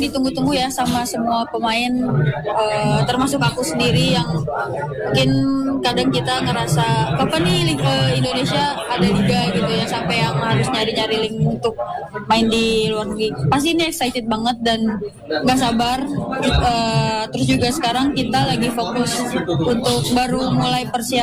ditunggu-tunggu ya sama semua pemain, termasuk aku sendiri yang mungkin kadang kita ngerasa kapan nih Indonesia ada liga gitu ya, sampai yang harus nyari-nyari link untuk main di luar negeri. Pasti ini excited banget dan nggak sabar. Terus juga sekarang kita lagi fokus untuk baru mulai persiapan